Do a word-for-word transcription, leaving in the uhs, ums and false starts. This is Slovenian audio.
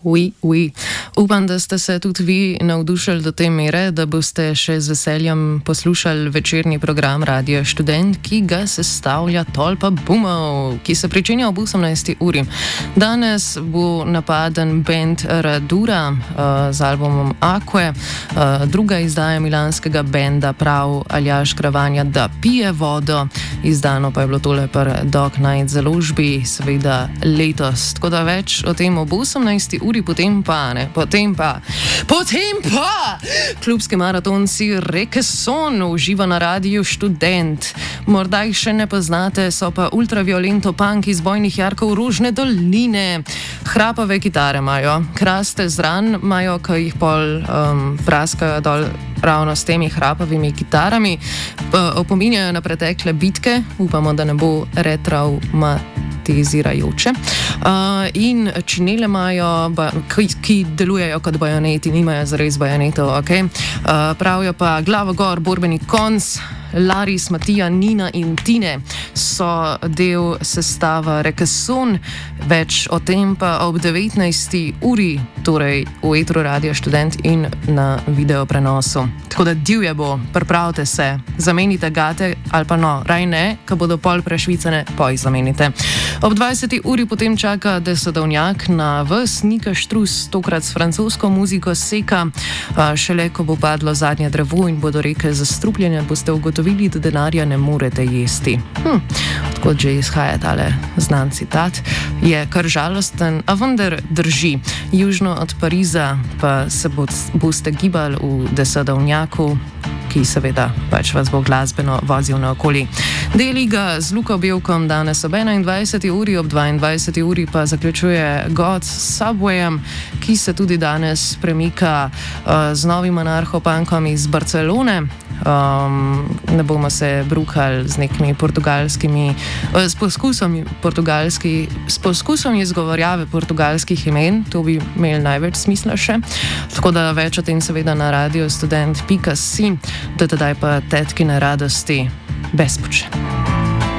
Oui, oui. Upam, da ste se tudi vi navdušili do te mere, da boste še z veseljem poslušali večerni program Radia Študent, ki ga sestavlja tolpa bumov, ki se pričenja ob osemnajsti uri. Danes bo napaden band Radura uh, z albumom Aqua, uh, druga izdaja milanskega benda prav Aljaž Kravanja, da pije vodo, izdano pa je bilo tole pri Dog Night založbi, seveda letos. Tako da več o tem ob osemnajsti uri. Potem pa, ne, potem pa, potem pa, klubski maratonci Rekeson uživa na Radiu Študent. Morda jih še ne poznate, so pa ultraviolento punk iz Bojnih Jarkov Rožne doline. Hrapave kitare imajo, kraste zran imajo, ki jih pol um, praskajo dol ravno s temi hrapavimi kitarami. Opominjajo na pretekle bitke, upamo, da ne bo retravmatizirajoče. Uh, in činele imajo, ba, ki, ki delujejo kot bajoneti, nimajo zares bajonetov, ok. Uh, pravijo pa glavo gor, borbeni konc, Laris, Matija, Nina in Tine so del sestava Rekeson, več o tem pa ob devetnajsti uri, torej v etru Radia Študent in na video prenosu. Tako da divje bo, pripravite se, zamenite gate ali pa no, raj ne, ko bodo pol prešvicane, poj zamenite. Ob dvajseti uri potem čaka desedovnjak na vas, Nika Štrus, tokrat s francosko muziko Seka. Šele ko bo padlo zadnje drevo in bodo reke zastrupljene, boste ugotovili, da denarja ne morete jesti. Hm, odkot že izhaja tale znan citat, je kar žalosten, a vendar drži. Južno od Pariza pa se bo, boste gibali v desedovnjaku, ki seveda pač vas bo glasbeno vozil naokoli. Deli ga z Luko Belkom danes ob enaindvajseti uri, ob dvaindvajseti uri pa zaključuje God s Subwayem, ki se tudi danes premika uh, z novim anarcho-punkom iz Barcelone. Um, ne bomo se brukali z nekimi portugalskimi, uh, s poskusom portugalski, s poskusom izgovorjave portugalskih imen, to bi imeli največ smisla še. Tako da več o tem seveda na radiostudent pika si, do tedaj pa tetkine radosti, bespuče.